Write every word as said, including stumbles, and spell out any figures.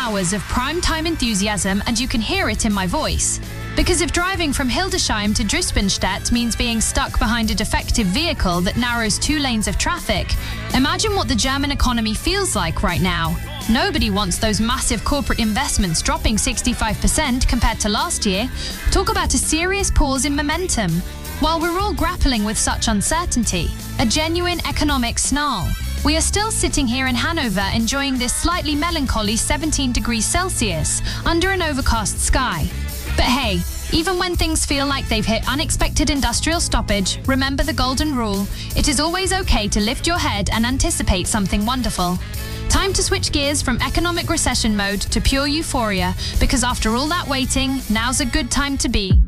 hours of prime-time enthusiasm, and you can hear it in my voice. Because if driving from Hildesheim to Drispenstedt means being stuck behind a defective vehicle that narrows two lanes of traffic, imagine what the German economy feels like right now. Nobody wants those massive corporate investments dropping sixty-five percent compared to last year. Talk about a serious pause in momentum. While we're all grappling with such uncertainty, a genuine economic snarl, we are still sitting here in Hanover enjoying this slightly melancholy seventeen degrees Celsius under an overcast sky. But hey, even when things feel like they've hit unexpected industrial stoppage, remember the golden rule. It is always okay to lift your head and anticipate something wonderful. Time to switch gears from economic recession mode to pure euphoria, because after all that waiting, now's a good time to be